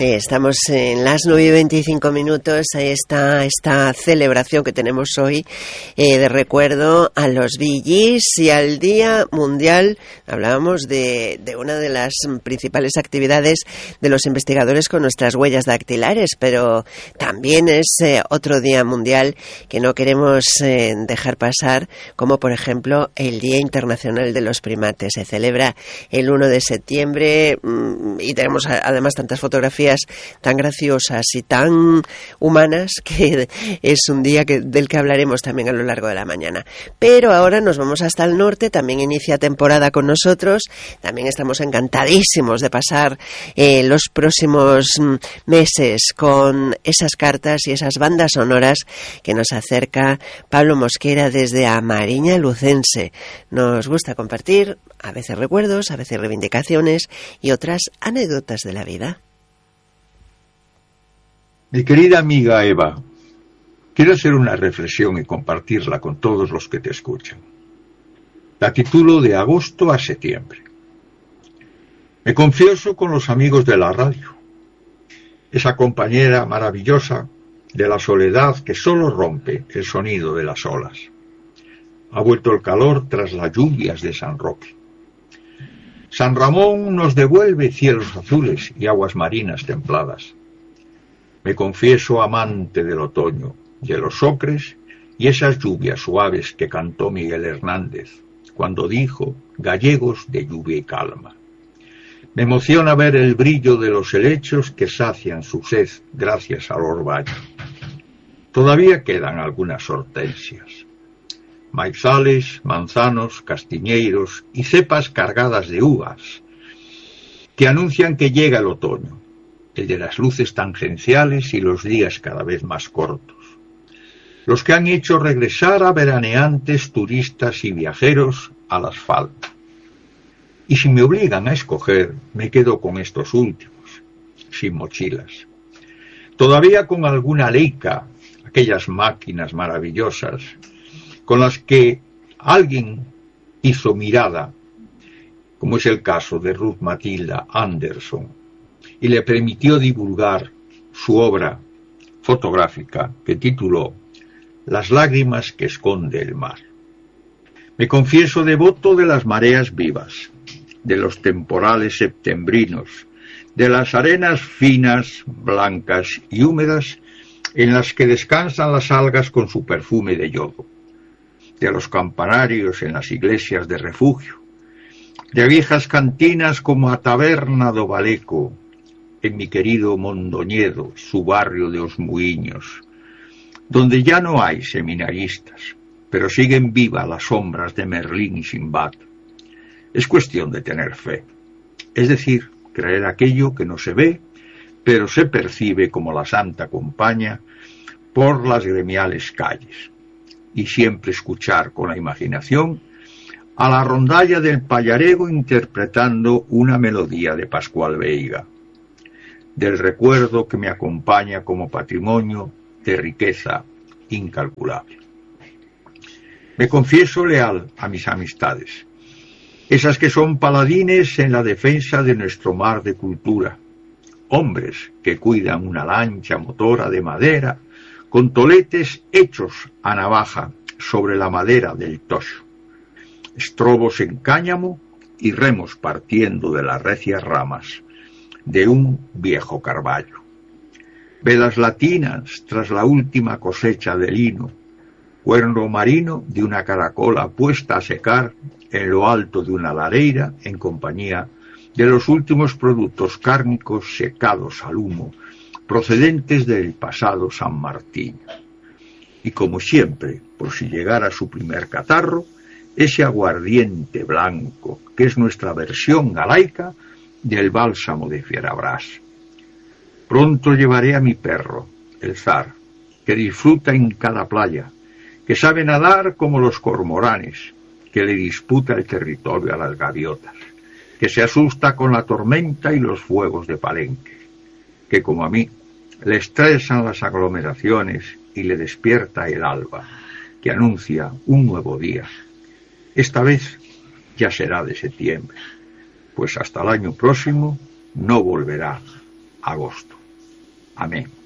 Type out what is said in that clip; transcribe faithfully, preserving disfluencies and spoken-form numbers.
Estamos en las nueve y veinticinco minutos. Ahí está esta celebración que tenemos hoy eh, de recuerdo a los Bee Gees y al Día Mundial. Hablábamos de, de una de las principales actividades de los investigadores con nuestras huellas dactilares, pero también es eh, otro Día Mundial que no queremos eh, dejar pasar, como por ejemplo el Día Internacional de los Primates. Se celebra el uno de septiembre mmm, y tenemos además tantas fotografías tan graciosas y tan humanas que es un día que, del que hablaremos también a lo largo de la mañana. Pero ahora nos vamos hasta el norte, también inicia temporada con nosotros, también estamos encantadísimos de pasar eh, los próximos meses con esas cartas y esas bandas sonoras que nos acerca Pablo Mosquera desde Amariña Lucense. Nos gusta compartir a veces recuerdos, a veces reivindicaciones y otras anécdotas de la vida. Mi querida amiga Eva, quiero hacer una reflexión y compartirla con todos los que te escuchan. La titulo de agosto a septiembre. Me confieso con los amigos de la radio, esa compañera maravillosa de la soledad que solo rompe el sonido de las olas. Ha vuelto el calor tras las lluvias de San Roque. San Ramón nos devuelve cielos azules y aguas marinas templadas. Me confieso amante del otoño, de los ocres y esas lluvias suaves que cantó Miguel Hernández cuando dijo gallegos de lluvia y calma. Me emociona ver el brillo de los helechos que sacian su sed gracias al orvallo. Todavía quedan algunas hortensias, maizales, manzanos, castiñeiros y cepas cargadas de uvas que anuncian que llega el otoño, el de las luces tangenciales y los días cada vez más cortos, los que han hecho regresar a veraneantes, turistas y viajeros al asfalto. Y si me obligan a escoger, me quedo con estos últimos, sin mochilas. Todavía con alguna Leica, aquellas máquinas maravillosas, con las que alguien hizo mirada, como es el caso de Ruth Matilda Anderson, y le permitió divulgar su obra fotográfica que tituló Las lágrimas que esconde el mar. Me confieso devoto de las mareas vivas, de los temporales septembrinos, de las arenas finas, blancas y húmedas en las que descansan las algas con su perfume de yodo, de los campanarios en las iglesias de refugio, de viejas cantinas como a Taberna do Baleco, en mi querido Mondoñedo, su barrio de Osmuiños, donde ya no hay seminaristas, pero siguen vivas las sombras de Merlín y Sinbad. Es cuestión de tener fe, es decir, creer aquello que no se ve, pero se percibe como la Santa Compaña por las gremiales calles, y siempre escuchar con la imaginación a la rondalla del payarego interpretando una melodía de Pascual Veiga, del recuerdo que me acompaña como patrimonio de riqueza incalculable. Me confieso leal a mis amistades, esas que son paladines en la defensa de nuestro mar de cultura, hombres que cuidan una lancha motora de madera con toletes hechos a navaja sobre la madera del tocho, estrobos en cáñamo y remos partiendo de las recias ramas de un viejo carballo, velas latinas tras la última cosecha de lino, cuerno marino de una caracola puesta a secar en lo alto de una lareira en compañía de los últimos productos cárnicos secados al humo procedentes del pasado San Martín. Y como siempre, por si llegara su primer catarro, ese aguardiente blanco que es nuestra versión galaica del bálsamo de Fierabrás. Pronto llevaré a mi perro, el zar, que disfruta en cada playa, que sabe nadar como los cormoranes, que le disputa el territorio a las gaviotas, que se asusta con la tormenta y los fuegos de Palenque, que como a mí le estresan las aglomeraciones y le despierta el alba, que anuncia un nuevo día. Esta vez ya será de septiembre, pues hasta el año próximo no volverá agosto. Amén.